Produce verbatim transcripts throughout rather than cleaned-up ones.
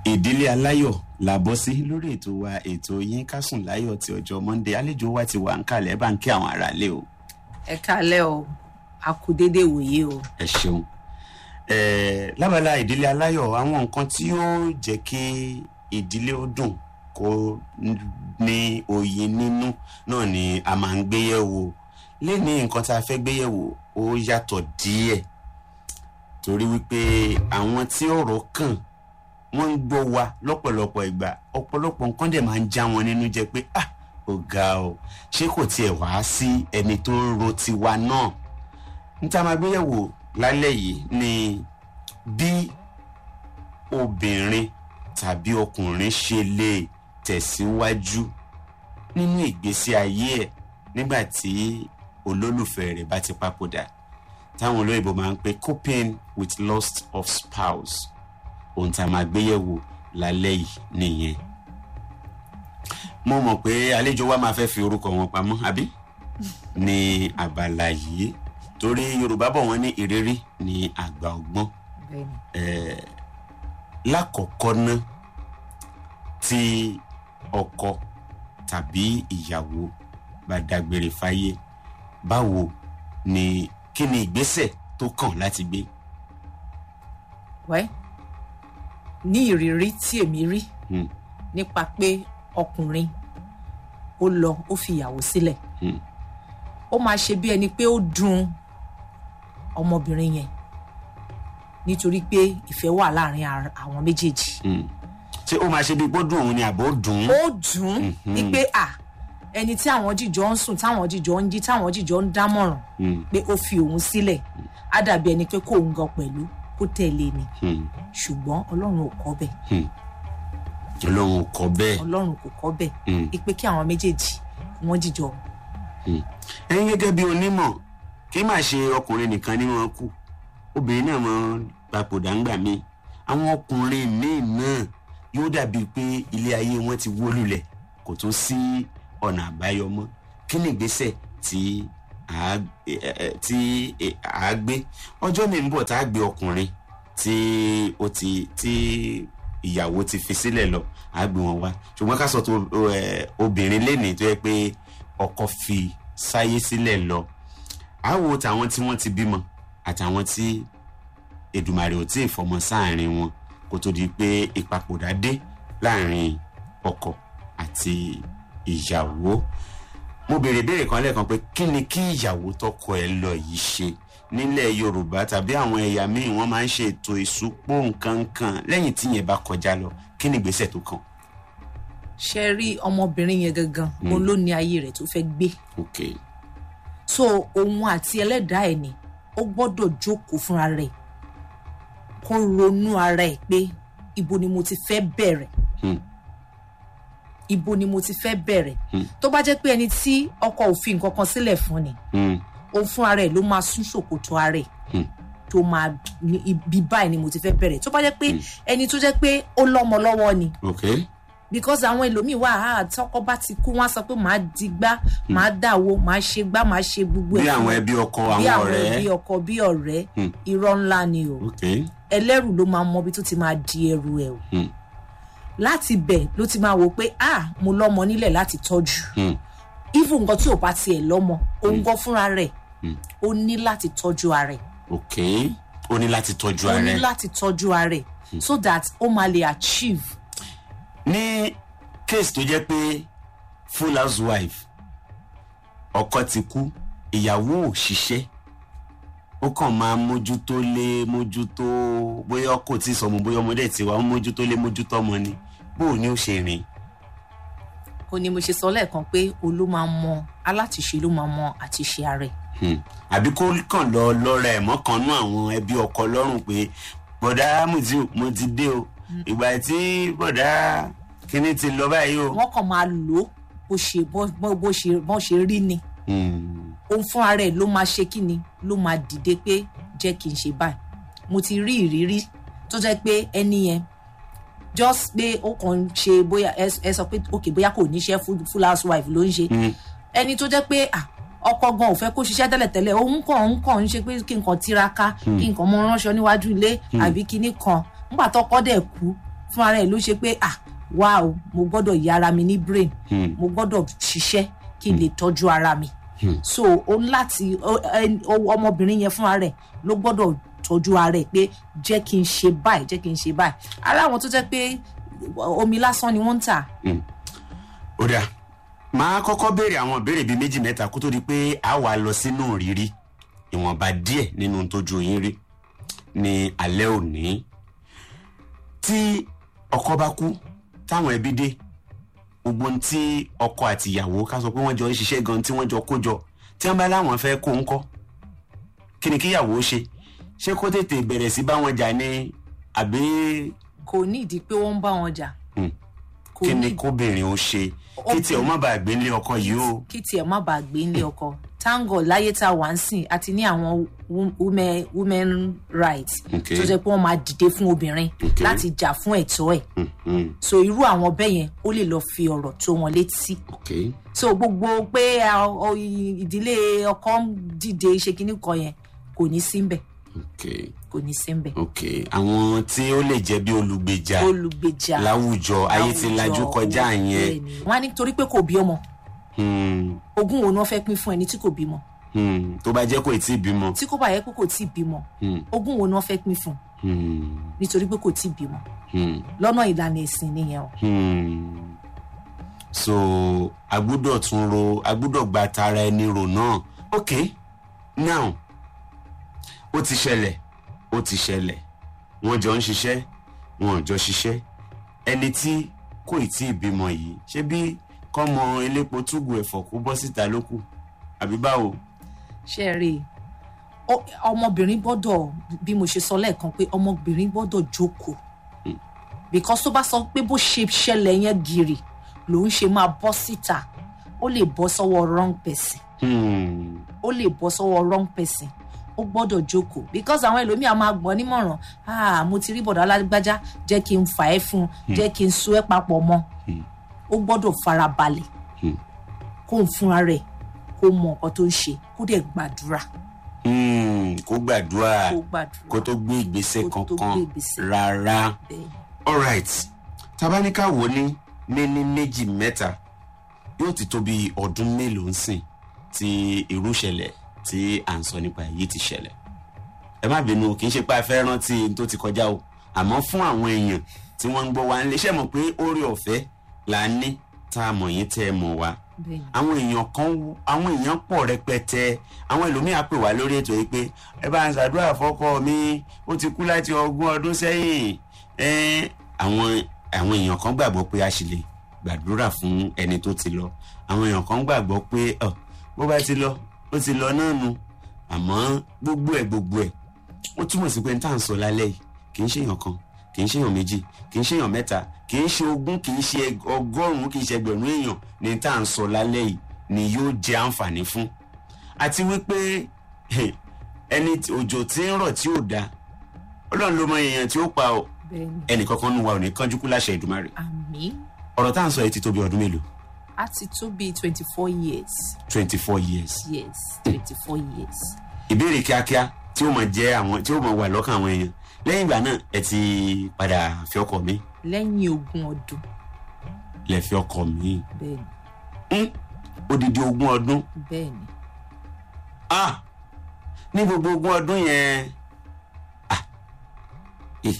ìdílé aláyọ̀ la bọ́ sí lórí ètò wa ètò yín ká sùn láyọ̀ ti ọjọ́ Monday. Àlejò wa ti wà ń kalẹ̀ bá ń kí àwọn ará lé o. Ẹ kálẹ́ o, a kú dédé wòye o. Ẹ ṣeun. Eh, lábala ìdílé aláyọ̀ àwọn nǹkan tí ó jẹ́ kí ìdílé ó dùn kó ní òye nínú náà ni a máa ń gbé yẹ̀wò. Lẹ́ni nǹkan tá a fẹ́ gbé yẹ̀wò ó yàtọ̀ díẹ̀ torí wípé àwọn tí ọ̀rọ̀ kàn wọ́n ń gbọ́ wa lọ́pọ̀lọpọ̀ ìgbà ọ̀pọ̀lọpọ̀ nǹkan dẹ̀ máa ń já wọn nínú jẹ́ pé ah ó ga o ṣé kò tiẹ̀ wá sí ẹni tó ń ro tiwa náà. Níta máa gbé yẹ̀wò lálẹ́ yìí ni bí obìnrin tàbí ọkùnrin ṣe lè tẹ̀síwájú nínú ìgbésí ayé ẹ̀ nígbà tí olólùfẹ́ rẹ̀ bá ti papòdà. Táwọn olóyìnbó máa ń pè coping with loss of spouse. Ohun tá a máa gbé yẹ̀wò lálẹ́ yìí nìyẹn. Mo mọ̀ pé àlejò wa máa fẹ́ fi orúkọ wọn pamọ́ àbí ní abala yìí torí Yorùbá bọ̀ wọ́n ní ìrírí ní àgbà ọgbọ́n. Eh, lákọ̀ọ́kọ́ náà tí ọkọ tàbí ìyàwó bá dágbére fáyé báwo ni kí ni ìgbésẹ̀ tó kàn láti gbé? Wẹ́ ní ìrírí tí èmi rí hmm. nípa pé ọkùnrin ó lọ ó fi ìyàwó sílẹ̀ hmm. ó máa ṣe bí ẹni pé ó dùn ọmọbìnrin yẹn nítorí pé ìfẹ́ wà láàrin àwọn méjèèjì. Ṣé ó máa ṣe bí gbọ́dùn òun ni àbò dùn? Ó dùn ní pé à ẹni tí àwọn jìjọ ń sùn táwọn jìjọ ń jí táwọn jìjọ ń dámọ̀ràn pé ó fi òun sílẹ̀ á dàbí ẹni pé kóun gan pẹ̀lú kó tẹ̀lé ni ṣùgbọ́n Ọlọ́run ò kọ́ bẹ́ẹ̀. Ọlọ́run ò kọ́ bẹ́ẹ̀. Ọlọ́run kò kọ́ bẹ́ẹ̀ ipe kí àwọn méjèèjì wọ́n jìjọ. Ẹ̀yin gẹ́gẹ́ bí onímọ̀ kí má ṣe ọkùnrin nìkan ni wọ́n kú obìnrin náà mọ papòdà ń gbà mí àwọn ọkùnrin míì náà yóò dàbí pé ilé ayé wọn ti wó lulẹ̀ kò tún sí ọ̀nà àbáyọ mọ́. Kí ni ìgbésẹ̀ tí a tí a gbé? Ọjọ́ mi ń bọ̀ tá a gbé ọkùnrin tí ó ti tí ìyàwó ti fi sílẹ̀ lọ a gbé wọn wá ṣùgbọ́n ká sọ tó obìnrin lénìí tó yẹ pé ọkọ fi sáyé sílẹ̀ lọ àwo tàwọn tí wọ́n ti bímọ àtàwọn tí Èdùmàrè ò tí ì fọmọ sáàrin wọn kó tó di pé ìpapòdà dé láàrin ọkọ àti ìyàwó. Mo béèrè béèrè kan lẹ́ẹ̀kan pé kí ni kí ìyàwó tọkọ ẹ̀ lọ yìí ṣe? Nílẹ̀ Yorùbá tàbí àwọn ẹ̀yà míì wọ́n máa ń ṣe ètò ìsúpó nǹkan kan lẹ́yìn tí yẹn bá kọjá lọ kí ni ìgbésẹ̀ tó kàn? Ṣé rí ọmọbìnrin yẹn gangan òun ló ní ayé rẹ̀ tó fẹ́ gbé. Okay. So òun àti ẹlẹ́dàá ẹ̀ ni ó gbọ́dọ̀ jókòó fúnra rẹ̀ kó ronú ara ẹ̀ pé ibo ni mo ti fẹ́ bẹ̀rẹ̀ hmm. ibo ni mo ti fẹ́ bẹ̀rẹ̀ hmm. tó bá jẹ́ pé ẹni tí ọkọ òfin nǹkan kan sílẹ̀ fún ni hmm. òun fúnra rẹ̀ ló máa sún ṣòkòtò ara ẹ̀ hmm. tó máa bí báyìí ni mo ti fẹ́ bẹ̀rẹ̀ tó bá jẹ́ pé hmm. ẹni tó jẹ́ pé ó lọ́mọ lọ́wọ́ ni. Okay. Because àwọn ẹlòmíì wà á tọkọ bá ti kú wọn sọ pé màá digbá màá dàwó màá ṣe gbá màá ṣe gbogbo ẹ̀. Bí àwọn ẹbí ọkọ àwọn ọ̀rẹ́. Bí àwọn ẹbí ọkọ bí ọ̀rẹ́ irọ́ ńlá ni o. Ẹlẹ́rù ló máa mọ bí tó ti máa di ẹrù ẹ̀ o. Láti bẹ̀ ló ti máa wò pé ah mo lọ́mọ nílẹ̀ láti tọ́jú. Even nǹkan tí ò bá tiẹ̀ lọ́mọ òun gan fúnra rẹ̀ ó ní láti tọ́jú ara ẹ̀. Okay. Ó ní láti tọ́jú ara ẹ̀. Ó ní láti tọ́jú ara ẹ̀ so that ó máa lè achieve. Ní case tó jẹ́ pé full housewife ọkọ ti kú ìyàwó ò ṣiṣẹ́ ó kàn máa mójútó lé mójútó bóyá ọkọ tí sọmọ bóyá ọmọdé ti wà ó mójútó lé mójútó ọmọ ni bó ni ó ṣe rìn. Ó ní mo ṣe sọ lẹ́ẹ̀kan pé o ló máa mọ alátiṣe ló máa mọ àtiṣe ààrẹ. Àbí kó kàn lọ lọ́ra ẹ̀ mọ́kànnú àwọn ẹbí ọkọ lọ́rùn pé bọ̀dá Mutiu mo ti dé o ìgbà tí bọ̀dá kíní ti lọ báyìí o. Wọ́n kàn máa lò ó bó ṣe bó ṣe bó ṣe rí ni. Òun fúnra rẹ̀ ló máa ṣe kíni ló máa dìde pé jẹ́ kí n ṣe báyìí. Mo ti rí ìrírí tó jẹ́ pé ẹni yẹn just pé ó kàn ń ṣe bóyá ẹ sọ pé ok bóyá kò níṣẹ́ full housewife ló ń ṣe. Ẹni tó jẹ́ pé ah ọkọ gan ò fẹ́ kó ṣiṣẹ́ tẹ́lẹ̀tẹ́lẹ̀ òun kàn ń kàn ń ṣe pé kí nǹkan tiraka kí nǹkan mọ ránṣọ níwájú ilé àbí kíní kan nígbà tọ́kọ dẹ̀ kú fún ara ẹ̀ ló ṣe pé ah wá o mo gbọ́dọ̀ yára mi ní brain Hmm. mo gbọ́dọ̀ ṣiṣẹ́ kí n lè tọ́jú ara mi Hmm. so o ní láti o- ẹn- o- ọmọbìnrin yẹn fúnra rẹ̀ ló gbọ́dọ̀ tọ́jú ara ẹ̀ pé jẹ́ kí n ṣe báyìí jẹ́ kí n ṣe báyìí ara àwọn tó jẹ́ pé omi lásán ni wọ́n ń tà. ó dáa máa kọ́kọ́ béèrè àwọn ìbéèrè bíi méjì mẹ́ta kó tó di pé a wà lọ sínú rírí ìwọ̀nba díẹ̀ nínú tójú yín rí ní alẹ́ òní. tí ọkọ bá kú táwọn ẹbí dé gbogbo ohun tí ọkọ àti ìyàwó ká sọ pé wọ́n jọ ń ṣiṣẹ́ gan tí wọ́n jọ kó jọ tí wọ́n bá láwọn fẹ́ kó ń kọ́ kí ni kíyàwó ṣe ṣé kó tètè bẹ̀rẹ̀ sí bá wọn jà ní àbí kò ní ìdí pé wọ́n ń bá wọn jà. Hmm. kò kí ni ní kóbìnrin ó ṣe kí tiẹ̀ ó má bàa gbé nílé ọkọ yìí o. kí tiẹ̀ má bàa gbé nílé ọkọ tango láyé tá a wà ń sìn àti ní àwọn wo- women women rights Okay. tó jẹ́ pé wọ́n máa dìde fún obìnrin Okay. láti jà fún ẹ̀tọ́ ẹ̀ Hmm, hmm. so irú àwọn bẹ́ẹ̀ yẹn ó lè lọ fi ọ̀rọ̀ tó wọn létí Okay. so gbogbo pé a- ọ- ìdílé ọkọ ń dìde ṣe kinní kan yẹn kò ní sí ńbẹ̀ Okay. kò ní sí ńbẹ̀ Okay. àwọn tí ó lè jẹ́ bí olùgbèjà olùgbèjà láwùjọ ayé ti láwùjọ, lajú kọjá yẹn. bẹ́ẹ̀ni. wọ́n á ní torí pé kò bí ọmọ Hmm, ogún wo ni wọ́n fẹ́ pín fún ẹni tí kò bímọ hmm. tó bá jẹ́ kó ì tí ì bímọ. tí kò bá yẹ pé kò tí ì bímọ Hmm, ogún wo ni wọ́n fẹ́ pín fún hmm, nítorí pé kò tí ì bímọ hmm, lọ́nà ìlànà ẹ̀sìn nìyẹn o. hmm. so agbúdọ̀ tún ro agbúdọ̀ gba tara ẹni rò náà. Okay. Now ó ti ṣẹlẹ̀ ó ti ṣẹlẹ̀ wọ́n jọ ń ṣiṣẹ́ wọn ò jọ ṣiṣẹ́ ẹni tí kò ì tí ì bímọ yìí ṣé bí kọ́mọ elépo túgù ẹ̀fọ́ kó bọ́ síta ló kù àbí báwo. ṣe é rí i Ó- ọmọbìnrin gbọ́dọ̀ bí mo ṣe sọ lẹ́ẹ̀kan pé ọmọbìnrin gbọ́dọ̀ jókòó because tó bá sọ pé bó ṣe ṣẹlẹ̀ yẹn gírì lòun ṣe máa bọ́ síta ó lè bọ́ sọ́wọ́ wrong person Hmm, ó lè bọ́ sọ́wọ́ wrong person ó gbọ́dọ̀ jókòó because àwọn ẹlòmíà máa gbọ́ nímọ̀ràn ah mo ti rí bọ̀dọ̀ alágbájá jẹ́ kí n fà ẹ́ fún un jẹ́ kí n so ẹ́ papọ̀ mọ́ ó gbọ́dọ̀ farabalẹ̀ Hmm. kó n fúnra rẹ̀ kó mọ nǹkan tó ń ṣe kó dẹ̀ gbàdúrà hmm, kó gbàdúrà kó gbàdúrà kó tó gbé ìgbésẹ̀ Kó tó kankan gbé ìgbésẹ̀. rárá. bẹ́ẹ̀. Alright, tabaníkà wo ní méní méjì mẹ́ta yóò ti tó bí ọdún mélòó ń sìn tí irú ìṣẹ̀lẹ̀ tí à ń sọ nípa èyí ti ṣẹlẹ̀. Ẹ má bínú kì í ṣe pé a fẹ́ rántí n tó ti kọjá o àmọ́ fún àwọn èèyàn tí wọ́n ń gbọ́ wa ń lè ṣe mọ̀ pé oore ọ̀fẹ́ là ń ní tá a mọ̀ yín tẹ́ ẹ mọ̀ wá. bẹ́ẹ̀ ni. Àwọn èèyàn kan wú- àwọn èèyàn pọ̀ rẹpẹtẹ àwọn ẹlòmíà pè wá lórí ètò yìí pé ẹ bá ń ṣàdúrà fọ́kọ mi ó ti kú láti ogún ọdún sẹ́yìn. Ẹ́n, àwọn àwọn èèyàn kan gbàgbọ́ pé a sì lè gbàdúrà fún ẹni tó ti lọ àwọn èèyàn kan gbàgbọ́ pé ọ bó bá ti lọ ó ti lọ náà nu àmọ́ gbogbo ẹ̀ gbogbo ẹ̀ ó túmọ̀ sí pé n tá à ń sọ lálẹ́ yìí kì í ṣèyàn kan kì í ṣèyàn méjì kì í ṣèyàn mẹ́ta kì í ṣe ogún kì í ṣe ọgọ́rùn-ún kì í ṣe ẹgbẹ̀rún èèyàn ní tá à ń sọ lálẹ́ yìí ni yóò jẹ àǹfààní fún àti wípé ẹni tí- òjò tí ń rọ̀ tí ò da Ọlọ́run ló mọ èèyàn tí ó pa ọ bẹ́ẹ̀ ni. ẹnì kankan nu wa ò ní kánjú kú láṣẹ Èdùmàrè àmì ọ̀rọ̀ tá à ń sọ yìí ti tó bí ọdún mélòó á ti tó bíi twenty four years twenty four years. yes twenty four years. ìbéèrè kíákíá tí ó mọ̀ jẹ́ àwọn tí ó mọ̀ wà lọ́kàn àwọn èèyàn lẹ́yìn ìgbà náà ẹ ti padà fi ọkọ mi lẹ́yìn ogún ọdún lẹ fi ọkọ mi bẹ́ẹ̀ ń odidi ogún ọdún ni bẹ́ẹ̀ ni. ah ní gbogbo ogún ọdún yẹn ah eh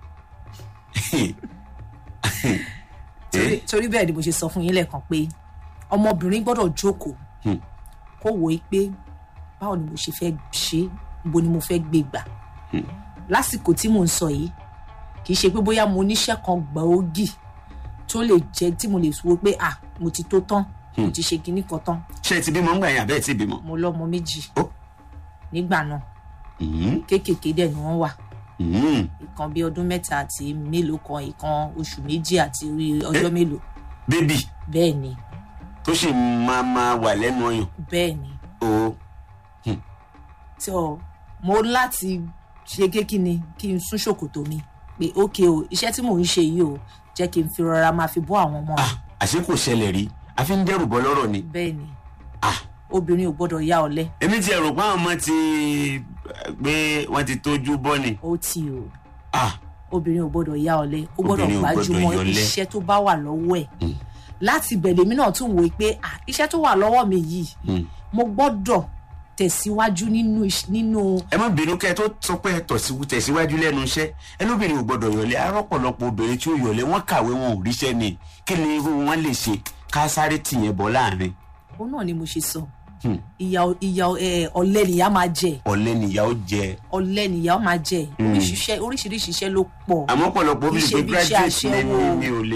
torí torí bẹ́ẹ̀ ni mo ṣe sọ fún yín lẹ́ẹ̀kan pé ọmọbìnrin gbọ́dọ̀ jókòó Hmm. kó wò ó pé báwo ni mo ṣe fẹ́ ṣe bo ni mo fẹ́ gbé gbà lásìkò tí mò ń sọ yìí kì í ṣe pé bóyá mo níṣẹ́ kan gbòógì tó lè jẹ́ tí mo lè wo pé ah mo ti tó tán mo ti ṣe kinní kan tán ṣé ẹ ti bímọ ńgbà yẹn àbẹ́ ẹ ti bímọ. mo lọ́mọ méjì Ó. nígbà náà Mhm, kéékèèké dẹ̀ ni wọ́n wà mhm. ìkan bíi ọdún mẹ́ta àti mélòó kan ìkan oṣù méjì àti ọjọ́ mélòó bébì bẹ́ẹ̀ ni tó sì máa máa wà lẹ́nu ọyàn bẹ́ẹ̀ ni o so mo láti ṣe kékinni kí n sún ṣòkòtò mi pé ókè o iṣẹ́ tí mò ń ṣe yìí o jẹ́ kí n fi rọra máa fi bọ́ àwọn ọmọ mi ah àṣé kò ṣẹlẹ̀ rí a fi ń dẹ́rù bọ́ lọ́rọ̀ ni bẹ́ẹ̀ ni ah obìnrin ò gbọ́dọ̀ yá ọ̀lẹ èmi ti ẹ̀rù pé àwọn ọmọ ti gbé wọ́n ti tójú bọ́ ni ó ti o ah obìnrin ò gbọ́dọ̀ ya ọ̀lẹ ó gbọ́dọ̀ Obìnrin ò gbọ́dọ̀ gbájúmọ́ yọ̀lẹ. iṣẹ́ tó bá wà lọ́wọ́ ẹ̀ láti bẹ̀lẹ̀ mi náà tún wò ó pé ah iṣẹ́ tó wà lọ́wọ́ mi yìí mo gbọ́dọ̀ tẹ̀síwájú nínú iṣ- nínú ẹ má bínú kẹ́ ẹ tó sọ pé ẹ tọ̀sí- tẹ̀síwájú lẹ́nu iṣẹ́ ẹ lóbìnrin ò gbọ́dọ̀ yọ̀lẹ arọ́pọ̀lọpọ̀ obìnrin tí ó yọ̀lẹ wọ́n kàwé wọn ò ríṣẹ́ ni kí ni irú wọn lè ṣe ká sáré tìyẹn bọ́ láàrin. òun náà ni mo ṣe sọ Hmm. ìyà ìyà ẹ, ọ̀lẹ nìyà máa jẹ ọ̀lẹ nìyà ó jẹ ọ̀lẹ nìyà máa jẹ oríṣiríṣi oríṣiríṣi iṣẹ́ ló pọ̀ àmọ́ pọ̀lọpọ̀ obìnrin Iṣẹ́ pé bí iṣẹ́ graduate ni aṣẹ́wó. mi mi ò lè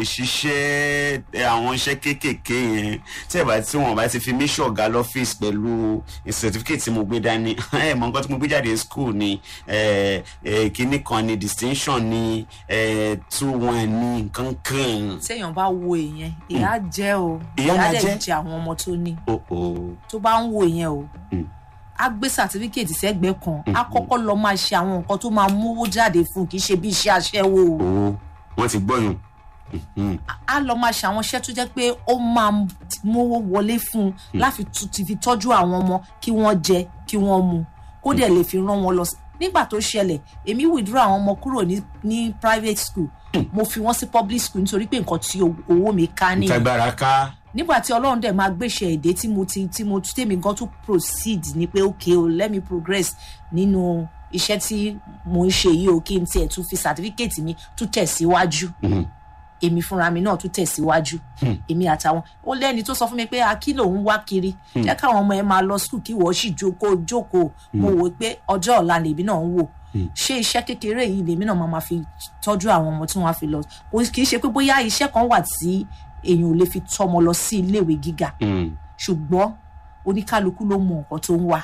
ṣiṣẹ́ ẹ, àwọn iṣẹ́ kéékèèké yẹn tí ẹ bá tí wọn bá ti fi mí ṣọ̀gá lọ́fíìsì pẹ̀lú certificate tí mo gbé dání ẹ mọ nǹkan tí mo gbé jáde ní school ni ẹ ẹ kíní kan ni distinction ni ẹ two one ni nǹkan kan. téèyàn bá wo èèyàn ìyà jẹ o Ìyà máa dẹ̀ jẹ. jẹ àwọn ọmọ tó ní o o tó bá ń wo èèyàn o Mm. á gbé sàtífíkèètì sẹ́gbẹ̀ẹ́ kan á kọ́kọ́ lọ máa ṣe àwọn nǹkan tó máa mówó jáde fún un kì í ṣe bí iṣẹ́ aṣẹ́wó o o wọ́n ti gbọ́yùn. Mhm. á lọ máa ṣe àwọn iṣẹ́ tó jẹ́ pé ó máa mówó wọlé fún un láti tu- ti fi tọ́jú àwọn ọmọ kí wọ́n jẹ kí wọ́n mu kó dẹ̀ lè fi rán wọn lọ sí nígbà tó ṣẹlẹ̀ èmi withdraw àwọn ọmọ kúrò ní ní private school mo fi wọ́n sí public school nítorí pé nǹkan tí o- owó mi ká nìyẹn ìtagbára ká. nígbà tí ọlọ́run dẹ̀ máa gbéṣẹ́ èdè tí mo ti tí mo tèmi gan tún proceed ni pé okay o let me progress nínú iṣẹ́ tí mo ń ṣe yìí o kí n tiẹ̀ tún fi certificate mi tún tẹ̀síwájú Mhm. èmi fúnra mi náà tún tẹ̀síwájú èmi àtàwọn ó lẹ́ni tó sọ fún mi pé akí lòun wá kiri jẹ́ káwọn ọmọ ẹ máa lọ skul kí wọ́n sì jókòó jókòó mo wò pé ọjọ́ ọ̀la lèmi náà ń wò ṣé iṣẹ́ kékeré yìí lèmi náà máa ma fi tọ́jú àwọn ọmọ tí wọ́n á fi lọ kò kì í ṣe pé bóyá iṣẹ́ kan wà tí èèyàn ò lè fi tọ́mọ lọ sí iléèwé gíga Mm. ṣùgbọ́n oníkálukú ló mọ nǹkan tó ń wá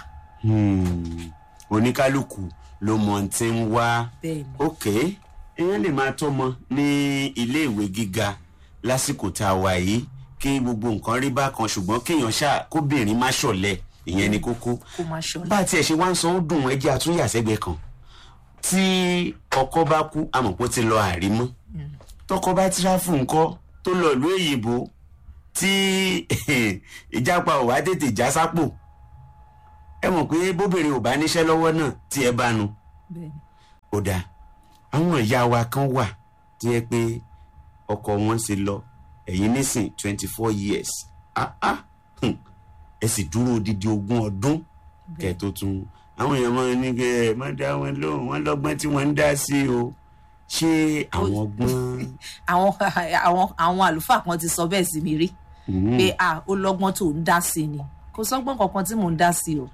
Hmm. oníkálukú ló mọ ohun tí ń wá. bẹ́ẹ̀ ni ok èèyàn lè máa tọ́mọ ní iléèwé gíga lásìkò tá a wà yìí kí gbogbo nǹkan rí bákan ṣùgbọ́n kéèyàn ṣáà kóbìnrin má ṣọ̀lẹ ìyẹn ni kókó. kó máa ṣọlá bá a tiẹ̀ ṣe wá ń san ó dùn ẹjẹ́ àtúnyàsẹ́gbẹ́ kan tí ọkọ bá kú àmọ̀pọ̀ ti lọ àrímọ́ tọkọ bá tíráfù ńkọ́ tó lọ ìlú èyìnbó tí ìjápa ò wá tètè já sápò ẹ mọ̀ pé bóbìnrin ò bá níṣẹ́ lọ́wọ́ náà tí ẹ bá nu bẹ́ẹ̀ ni ó dáa àwọn ìyá wa kan wà tí ẹ pé ọkọ wọn ṣe lọ ẹ̀yin nísìn twenty four years ah ah hmm. ẹ sì dúró odidi ogún ọdún kẹ́ tó tún àwọn èèyàn máa ní kẹ́ ẹ má dá wọn lóhùn wọn lọ́gbọ́n tí wọ́n ń dá sí o ṣé àwọn ọgbọ́n. àwọn àwọn àwọn àlùfáà kan ti sọ bẹ́ẹ̀ sí mi rí pé ah ó lọ́gbọ́n tó ń dá sí ni kò sọ́gbọ́n kankan tí mò ń dá sí o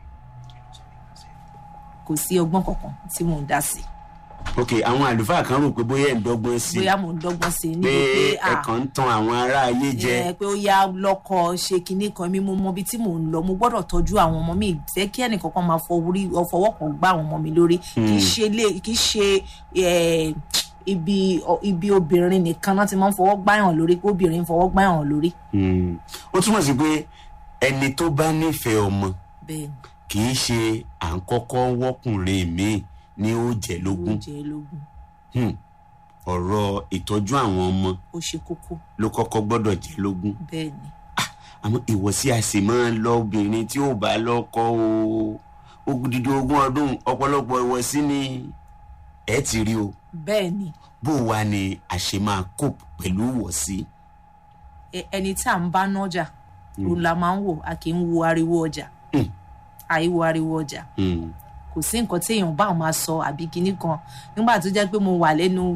kò sí ọgbọ́n kankan tí mò ń dá sí ok àwọn àlùfáà kan rò pé bóyá ẹ̀ ń dọ́gbọ́n sí bóyá mò ń dọ́gbọ́n sí pé níbi pé ẹ ah kàn ń tan àwọn ará ayé jẹ. ẹ pé ó yá lọ́kọ ṣe kinní kan mi mo mọ ibi tí mò ń lọ mo gbọ́dọ̀ tọ́jú àwọn ọmọ mi ìfẹ́ kí ẹnìkankan máa fọwọ́rí ọfọwọ́ kan gbá àwọn ọmọ mi lórí kì í ṣe lé kì í ṣe eh, ibi ọ- ibi obìnrin nìkan náà ti máa ń fọwọ́ gbáyàn lórí pé obìnrin ń fọwọ́ gbáyàn lórí. Hmm. ó túmọ̀ sí pé ẹni tó bá nífẹ̀ẹ́ ọmọ bẹ́ẹ̀ kì í ṣe à ń kọ́kọ́ wọ́kùnrin míì ní ó jẹ́ ni ó lógún. jẹ́ lógún Hmm. ọ̀rọ̀ ìtọ́jú àwọn ọmọ ó ṣe kókó ló kọ́kọ́ gbọ́dọ̀ jẹ́ lógún. bẹ́ẹ̀ ni àmọ́ ìwọ̀sí àsè máa ń lọ obìnrin tí ò bá lọ́kọ o ogún dídí ogún ọdún ọ̀pọ̀lọpọ̀ ìwọ̀sí ni ẹ ti rí o bẹ́ẹ̀ ni bó wà ní àṣẹ máa cope pẹ̀lú ìwọ̀sí. ẹ- ẹni tí à ń bá nájà òun la máa ń wò a kì í wo ariwo ọjà Hmm. àìwo ariwo ọjà Hmm. kò sí nǹkan tí èèyàn bá máa sọ àbí kinní kan nígbà tó jẹ́ pé mo wà lẹ́nu